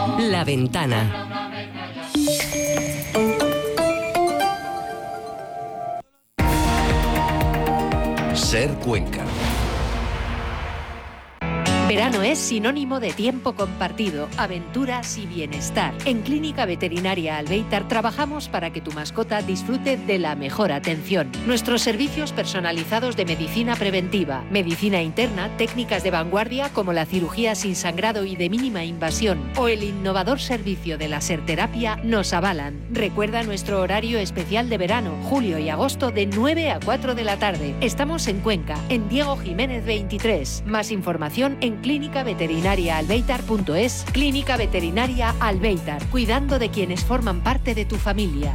La Ventana. Ser Cuenca. Verano es sinónimo de tiempo compartido, aventuras y bienestar. En Clínica Veterinaria Albéitar trabajamos para que tu mascota disfrute de la mejor atención. Nuestros servicios personalizados de medicina preventiva, medicina interna, técnicas de vanguardia como la cirugía sin sangrado y de mínima invasión o el innovador servicio de laserterapia nos avalan. Recuerda nuestro horario especial de verano, julio y agosto de 9 a 4 de la tarde. Estamos en Cuenca, en Diego Jiménez 23. Más información en clínicaveterinariaalbeitar.es. Clínica Veterinaria Albéitar, cuidando de quienes forman parte de tu familia.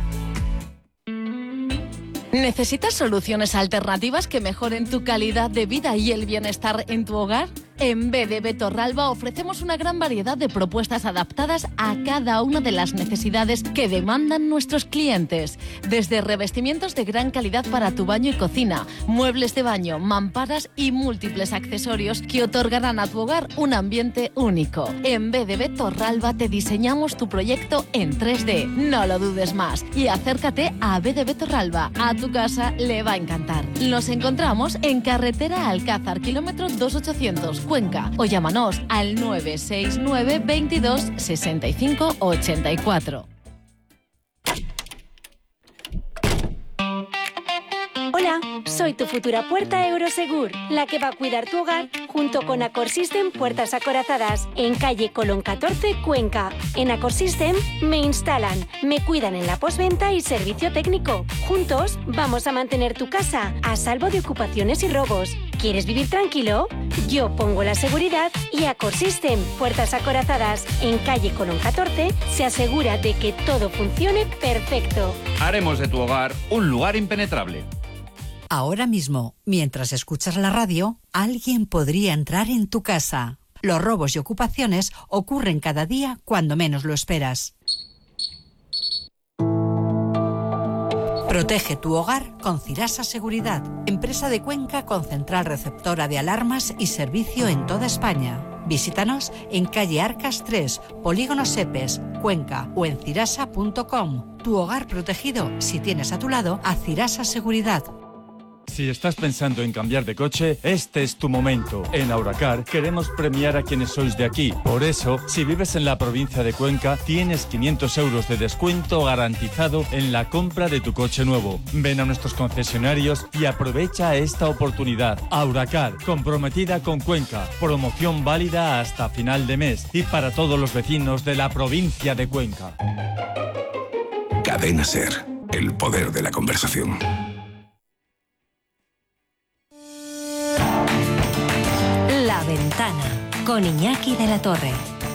¿Necesitas soluciones alternativas que mejoren tu calidad de vida y el bienestar en tu hogar? En BDB Torralba ofrecemos una gran variedad de propuestas adaptadas a cada una de las necesidades que demandan nuestros clientes. Desde revestimientos de gran calidad para tu baño y cocina, muebles de baño, mamparas y múltiples accesorios que otorgarán a tu hogar un ambiente único. En BDB Torralba te diseñamos tu proyecto en 3D. No lo dudes más y acércate a BDB Torralba. A tu casa le va a encantar. Nos encontramos en carretera Alcázar, kilómetro 2800, Cuenca, o llámanos al 969 22 65 84. Hola, soy tu futura puerta Eurosegur, la que va a cuidar tu hogar junto con Acorsystem Puertas Acorazadas, en calle Colón 14, Cuenca. En Acorsystem me instalan, me cuidan en la postventa y servicio técnico. Juntos vamos a mantener tu casa a salvo de ocupaciones y robos. ¿Quieres vivir tranquilo? Yo pongo la seguridad y Acorsystem Puertas Acorazadas, en calle Colón 14, se asegura de que todo funcione perfecto. Haremos de tu hogar un lugar impenetrable. Ahora mismo, mientras escuchas la radio, alguien podría entrar en tu casa. Los robos y ocupaciones ocurren cada día cuando menos lo esperas. Protege tu hogar con Cirasa Seguridad, empresa de Cuenca con central receptora de alarmas y servicio en toda España. Visítanos en calle Arcas 3, Polígono Sepes, Cuenca, o en cirasa.com. Tu hogar protegido si tienes a tu lado a Cirasa Seguridad. Si estás pensando en cambiar de coche, este es tu momento. En Auracar queremos premiar a quienes sois de aquí. Por eso, si vives en la provincia de Cuenca, tienes 500 euros de descuento garantizado en la compra de tu coche nuevo. Ven a nuestros concesionarios y aprovecha esta oportunidad. Auracar, comprometida con Cuenca. Promoción válida hasta final de mes y para todos los vecinos de la provincia de Cuenca. Cadena SER, el poder de la conversación. La Ventana, con Iñaki de la Torre.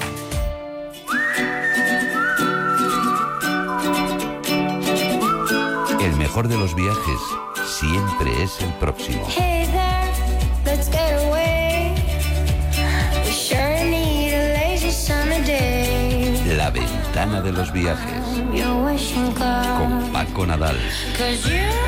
El mejor de los viajes siempre es el próximo. Hey there, let's get away. We sure need a lazy summer day. La Ventana de los viajes. Your wishing cloud. Con Paco Nadal. 'Cause you are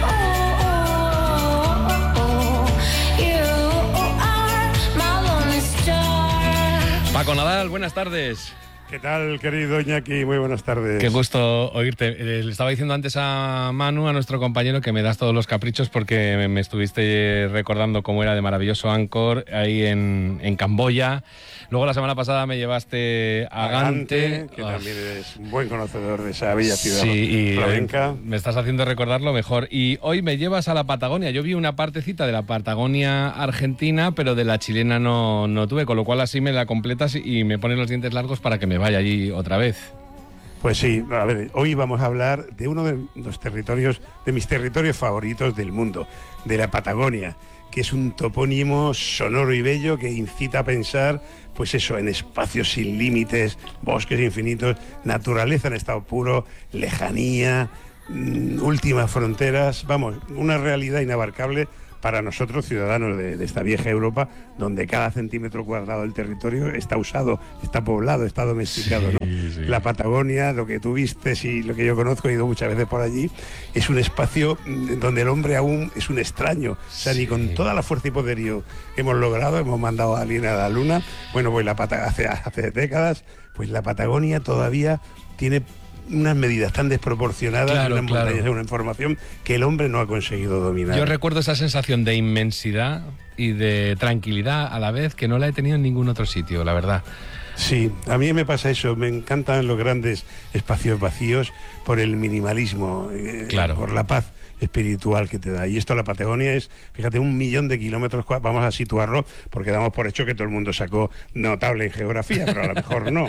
my lonely star. Paco Nadal, buenas tardes. ¿Qué tal, querido Iñaki? Muy buenas tardes. Qué gusto oírte. Le estaba diciendo antes a Manu, a nuestro compañero, que me das todos los caprichos porque me estuviste recordando cómo era de maravilloso Angkor ahí en Camboya. Luego la semana pasada me llevaste a Gante, que también eres un buen conocedor de esa bella ciudad flamenca. Me estás haciendo recordarlo mejor. Y hoy me llevas a la Patagonia. Yo vi una partecita de la Patagonia argentina, pero de la chilena no tuve, con lo cual así me la completas y me pones los dientes largos para que me vaya allí otra vez. Pues sí, a ver, hoy vamos a hablar de uno de los territorios, de mis territorios favoritos del mundo, de la Patagonia, que es un topónimo sonoro y bello que incita a pensar, pues eso, en espacios sin límites, bosques infinitos, naturaleza en estado puro, lejanía, últimas fronteras, vamos, una realidad inabarcable para nosotros, ciudadanos de esta vieja Europa, donde cada centímetro cuadrado del territorio está usado, está poblado, está domesticado, ¿no? Sí. La Patagonia, lo que tú vistes y lo que yo conozco, he ido muchas veces por allí, es un espacio donde el hombre aún es un extraño. O sea, ni con toda la fuerza y poderío que hemos logrado, hemos mandado a alguien a la luna, bueno, pues hace décadas, pues la Patagonia todavía tiene unas medidas tan desproporcionadas, unas montañas, una información que el hombre no ha conseguido dominar. Yo recuerdo esa sensación de inmensidad y de tranquilidad a la vez que no la he tenido en ningún otro sitio, la verdad. Sí, a mí me pasa eso, me encantan los grandes espacios vacíos por el minimalismo, por la paz espiritual que te da. Y esto, la Patagonia es, fíjate, 1 millón de kilómetros cuadrados, vamos a situarlo, porque damos por hecho que todo el mundo sacó notable en geografía, pero a lo mejor no.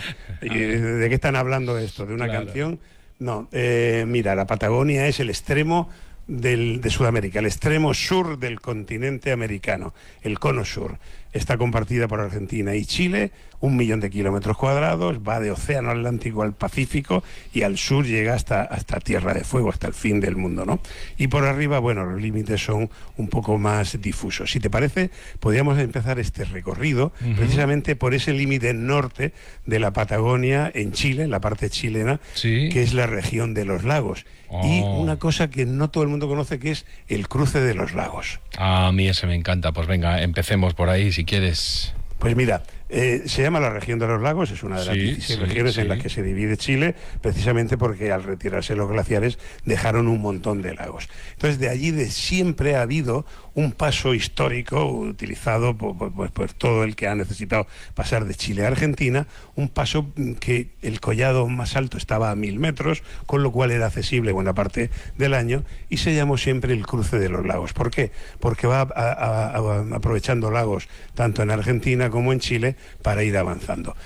¿De qué están hablando esto? ¿De una canción? No, mira, la Patagonia es el extremo de Sudamérica, el extremo sur del continente americano, el cono sur. Está compartida por Argentina y Chile, 1 millón de kilómetros cuadrados, va de Océano Atlántico al Pacífico y al sur llega hasta Tierra de Fuego, hasta el fin del mundo, ¿no? Y por arriba, bueno, los límites son un poco más difusos. Si te parece, podríamos empezar este recorrido precisamente por ese límite norte de la Patagonia en Chile, en la parte chilena, que es la región de los lagos. Y una cosa que no todo el mundo conoce, que es el cruce de los lagos. A mí ese me encanta. Pues venga, empecemos por ahí, si quieres. Pues mira, se llama la región de los lagos, es una de las 16 regiones en las que se divide Chile, precisamente porque al retirarse los glaciares dejaron un montón de lagos. Entonces, de allí siempre ha habido un paso histórico utilizado por todo el que ha necesitado pasar de Chile a Argentina, un paso que el collado más alto estaba a 1000 metros, con lo cual era accesible buena parte del año, y se llamó siempre el cruce de los lagos. ¿Por qué? Porque va aprovechando lagos tanto en Argentina como en Chile para ir avanzando.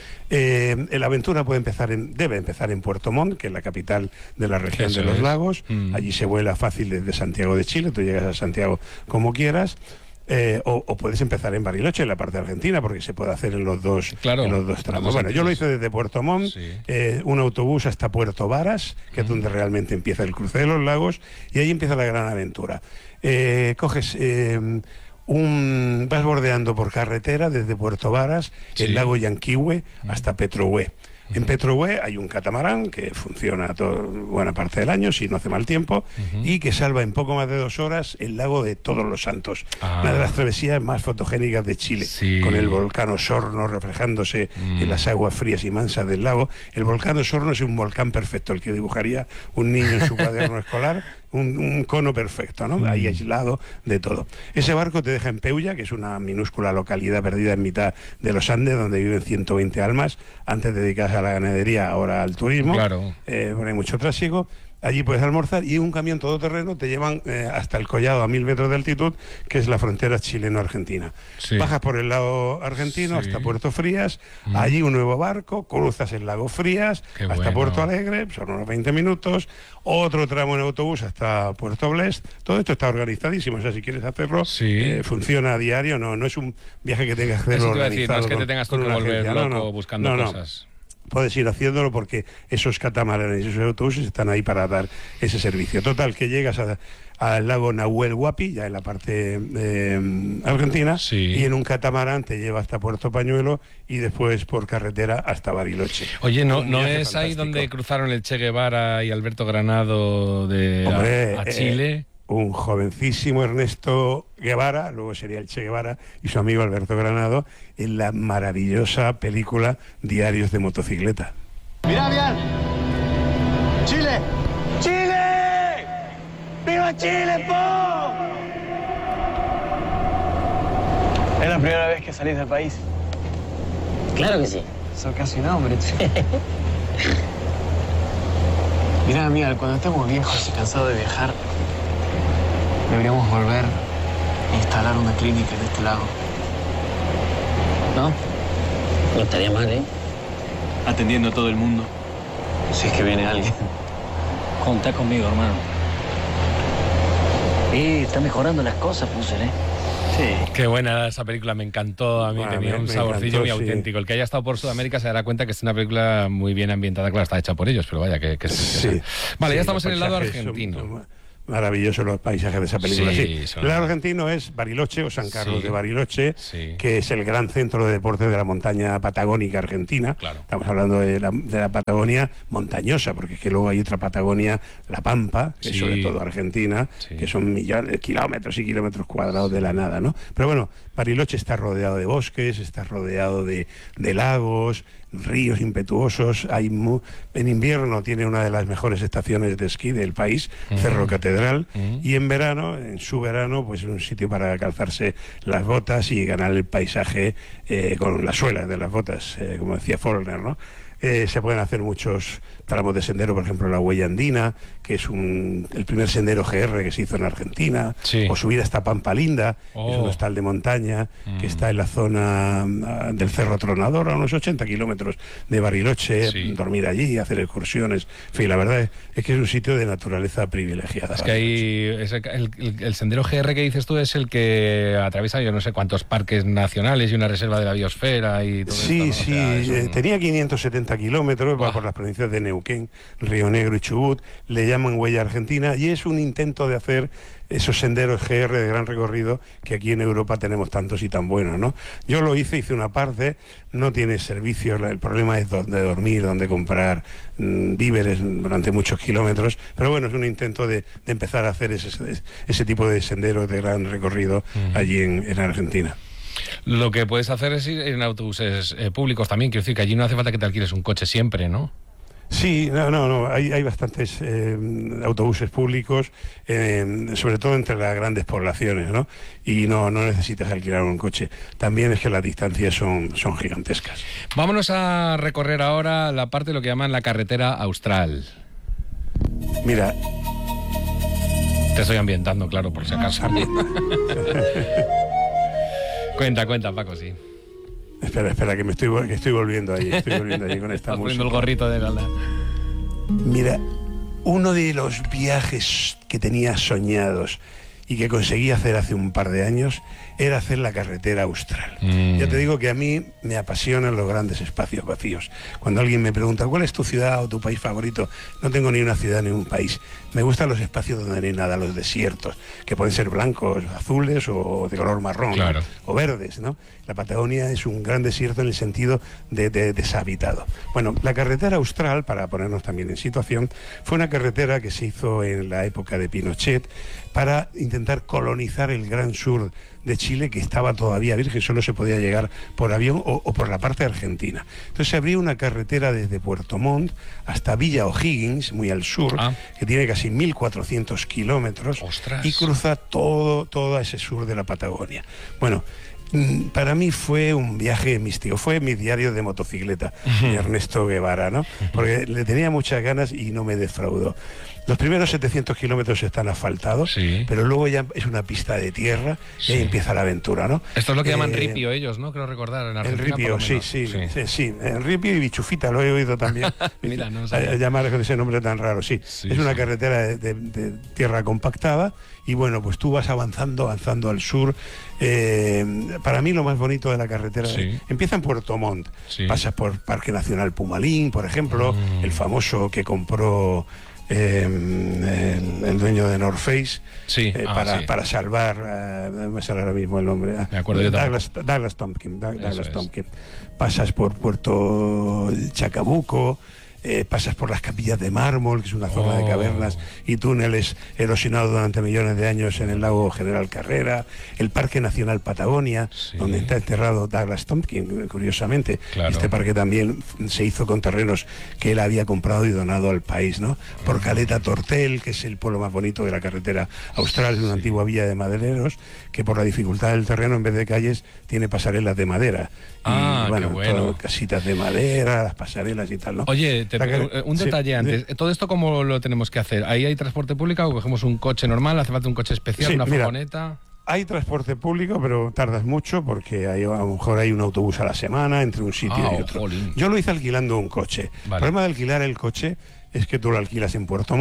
La aventura debe empezar en Puerto Montt, que es la capital de la región de los lagos. Allí se vuela fácil desde Santiago de Chile, tú llegas a Santiago como quieras. O puedes empezar en Bariloche, en la parte argentina, porque se puede hacer en los dos tramos. Bueno, yo lo hice desde Puerto Montt, un autobús hasta Puerto Varas, que es donde realmente empieza el cruce de los lagos, y ahí empieza la gran aventura. Vas bordeando por carretera desde Puerto Varas, el lago Yanquihue, hasta Petrohue. En Petrohue hay un catamarán que funciona buena parte del año, si no hace mal tiempo, y que salva en poco más de 2 horas el lago de Todos los Santos. Una de las travesías más fotogénicas de Chile, con el volcán Osorno reflejándose en las aguas frías y mansas del lago. El volcán Osorno es un volcán perfecto, el que dibujaría un niño en su cuaderno escolar. Un cono perfecto, ¿no? Ahí aislado de todo. Ese barco te deja en Peulla, que es una minúscula localidad perdida en mitad de los Andes, donde viven 120 almas, antes de dedicarse a la ganadería, ahora al turismo. Claro. Bueno, hay mucho tráfico. Allí puedes almorzar y un camión todoterreno te llevan hasta el collado a 1000 metros de altitud, que es la frontera chileno-argentina. Bajas por el lado argentino hasta Puerto Frías, allí un nuevo barco, cruzas el lago Frías hasta Puerto Alegre, son unos 20 minutos, otro tramo en autobús hasta Puerto Blest. Todo esto está organizadísimo, o sea, si quieres hacerlo, funciona a diario, no es un viaje que tengas que hacerlo organizado. No es que te tengas que volver loco buscando cosas. Puedes ir haciéndolo porque esos catamaranes y esos autobuses están ahí para dar ese servicio. Total, que llegas al lago Nahuel Huapi, ya en la parte argentina, y en un catamarán te lleva hasta Puerto Pañuelo y después por carretera hasta Bariloche. Oye, ¿no es ahí donde cruzaron el Che Guevara y Alberto Granado a Chile? Un jovencísimo Ernesto Guevara, luego sería el Che Guevara, y su amigo Alberto Granado, en la maravillosa película Diarios de motocicleta. ¡Mira, bien! ¡Chile! ¡Chile! ¡Viva Chile, po! ¿Es la primera vez que salís del país? Claro que sí. Sos casi un hombre, che. Mirá, amiga, cuando estemos viejos y cansados de viajar, deberíamos volver a instalar una clínica en este lago. ¿No? No estaría mal, ¿eh? Atendiendo a todo el mundo. Si es que viene alguien. Contá conmigo, hermano. Está mejorando las cosas, Punser, ¿eh? Sí. Qué buena esa película, me encantó. A mí tenía un saborcillo muy auténtico. El que haya estado por Sudamérica se dará cuenta que es una película muy bien ambientada. Claro, está hecha por ellos, pero vaya que sí. Vale, ya estamos en el lado argentino. maravillosos los paisajes de esa película. Sí, Sí. El argentino es Bariloche o San Carlos de Bariloche, que es el gran centro de deporte de la montaña patagónica argentina. Estamos hablando de la Patagonia montañosa, porque es que luego hay otra Patagonia, la Pampa, que es sobre todo Argentina, que son millones de kilómetros y kilómetros cuadrados de la nada, ¿no? Pero bueno, Bariloche está rodeado de bosques, está rodeado de lagos, ríos impetuosos. En invierno tiene una de las mejores estaciones de esquí del país, Cerro Catedral, y en su verano, pues es un sitio para calzarse las botas y ganar el paisaje con las suelas de las botas, como decía Faulkner, ¿no? Se pueden hacer muchos tramos de sendero, por ejemplo la Huella Andina, que es el primer sendero GR que se hizo en Argentina, o subir hasta Pampa Linda, que es un hostal de montaña que está en la zona del Cerro Tronador, a unos 80 kilómetros de Bariloche, dormir allí, hacer excursiones. En fin, la verdad es que es un sitio de naturaleza privilegiada. Es que el sendero GR que dices tú es el que atraviesa yo no sé cuántos parques nacionales y una reserva de la biosfera y todo esto, ¿no? Sí, tenía 570 kilómetros, va por las provincias de Neuquén, Río Negro y Chubut, le llaman Huella Argentina, y es un intento de hacer esos senderos GR de gran recorrido que aquí en Europa tenemos tantos y tan buenos, ¿no? Yo lo hice una parte, no tiene servicios, el problema es dónde dormir, dónde comprar víveres durante muchos kilómetros, pero bueno, es un intento de empezar a hacer ese tipo de senderos de gran recorrido allí en Argentina. Lo que puedes hacer es ir en autobuses públicos también, quiero decir que allí no hace falta que te alquiles un coche siempre, ¿no? Sí, no, hay bastantes autobuses públicos, sobre todo entre las grandes poblaciones, ¿no? Y no necesitas alquilar un coche. También es que las distancias son gigantescas. Vámonos a recorrer ahora la parte de lo que llaman la carretera austral. Mira... Te estoy ambientando, claro, por si acaso. Cuenta, Paco, sí. Espera, que estoy volviendo ahí, con esta música. Poniendo el gorrito de gala. Mira, uno de los viajes que tenía soñados y que conseguí hacer hace un par de años era hacer la carretera austral. Ya te digo que a mí me apasionan los grandes espacios vacíos. Cuando alguien me pregunta ¿cuál es tu ciudad o tu país favorito? No tengo ni una ciudad ni un país. Me gustan los espacios donde no hay nada, los desiertos, que pueden ser blancos, azules o de color marrón, claro, o verdes, ¿no? La Patagonia es un gran desierto en el sentido de deshabitado. Bueno, la carretera austral, para ponernos también en situación, fue una carretera que se hizo en la época de Pinochet para intentar colonizar el gran sur de Chile, que estaba todavía virgen, solo se podía llegar por avión o por la parte argentina. Entonces se abrió una carretera desde Puerto Montt hasta Villa O'Higgins, muy al sur, que tiene casi 1.400 kilómetros. ¡Ostras! Y cruza todo ese sur de la Patagonia. Bueno, para mí fue un viaje místico, fue mi diario de motocicleta, de Ernesto Guevara, ¿no? Porque le tenía muchas ganas y no me defraudó. Los primeros 700 kilómetros están asfaltados, pero luego ya es una pista de tierra y ahí empieza la aventura, ¿no? Esto es lo que llaman ripio ellos, ¿no? Creo recordar en Argentina. El ripio, sí. El ripio y bichufita, lo he oído también. Mira, no llamar con ese nombre tan raro, sí. Es una carretera de tierra compactada y bueno, pues tú vas avanzando al sur. Para mí lo más bonito de la carretera empieza en Puerto Montt, pasas por Parque Nacional Pumalín, por ejemplo, el famoso que compró el dueño de North Face, para salvar, no me sale ahora mismo el nombre, Douglas Tompkins. Pasas por Puerto Chacabuco, pasas por las capillas de mármol, que es una zona de cavernas y túneles erosionados durante millones de años en el lago General Carrera, el Parque Nacional Patagonia, donde está enterrado Douglas Tompkins, curiosamente. Claro. Este parque también se hizo con terrenos que él había comprado y donado al país, ¿no? Por Caleta Tortel, que es el pueblo más bonito de la carretera austral, una antigua villa de madereros, que por la dificultad del terreno, en vez de calles, tiene pasarelas de madera. Y bueno, casitas de madera, las pasarelas y tal, ¿no? Oye, un detalle antes. ¿Todo esto cómo lo tenemos que hacer? ¿Ahí hay transporte público o cogemos un coche normal? ¿Hace falta un coche especial, una furgoneta? Hay transporte público, pero tardas mucho porque a lo mejor hay un autobús a la semana entre un sitio y otro. Jolín. Yo lo hice alquilando un coche. El problema de alquilar el coche es que tú lo alquilas en Puerto Montt,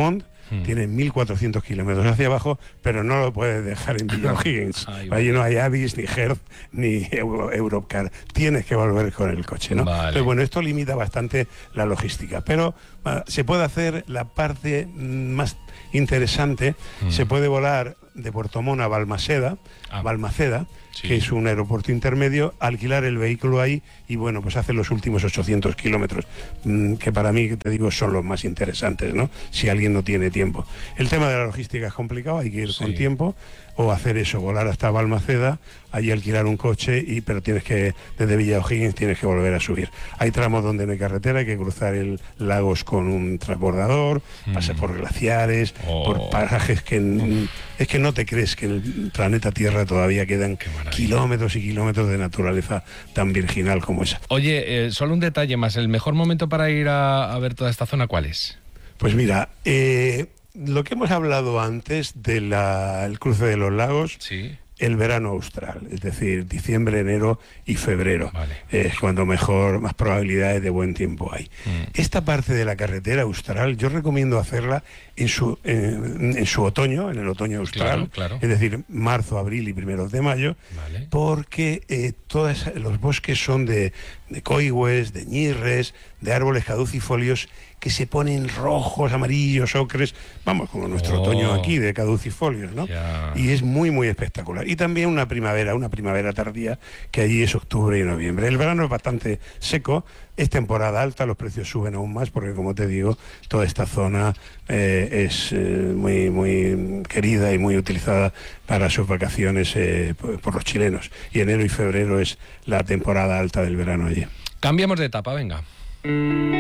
tiene 1.400 kilómetros hacia abajo, pero no lo puedes dejar en Villa O'Higgins. Allí no hay Avis, ni Hertz, ni Europcar. Tienes que volver con el coche, ¿no? Vale. Entonces, bueno, esto limita bastante la logística, pero se puede hacer la parte más interesante. Se puede volar de Puerto Montt a Balmaceda, que es un aeropuerto intermedio, alquilar el vehículo ahí y bueno, pues hacer los últimos 800 kilómetros, que para mí, te digo, son los más interesantes, ¿no? Si alguien no tiene tiempo. El tema de la logística es complicado, hay que ir con tiempo, o hacer eso, volar hasta Balmaceda, allí alquilar un coche, pero tienes que, desde Villa O'Higgins tienes que volver a subir. Hay tramos donde no hay carretera, hay que cruzar el lagos con un transbordador, pasar por glaciares, por parajes que es que no te crees que en el planeta Tierra todavía quedan kilómetros y kilómetros de naturaleza tan virginal como esa. Oye, solo un detalle más, ¿el mejor momento para ir a ver toda esta zona cuál es? Pues mira, lo que hemos hablado antes del cruce de los lagos, el verano austral, es decir, diciembre, enero y febrero, es cuando más probabilidades de buen tiempo hay. Esta parte de la carretera austral yo recomiendo hacerla en su otoño, en el otoño austral, es decir, marzo, abril y primeros de mayo, porque todos los bosques son de coigües, de ñirres, de árboles caducifolios que se ponen rojos, amarillos, ocres, vamos, como nuestro otoño aquí de caducifolios, ¿no? Y es muy, muy espectacular. Y también una primavera tardía, que allí es octubre y noviembre. El verano es bastante seco, es temporada alta, los precios suben aún más, porque como te digo, toda esta zona es muy, muy querida y muy utilizada para sus vacaciones por los chilenos. Y enero y febrero es la temporada alta del verano allí. Cambiamos de etapa, venga.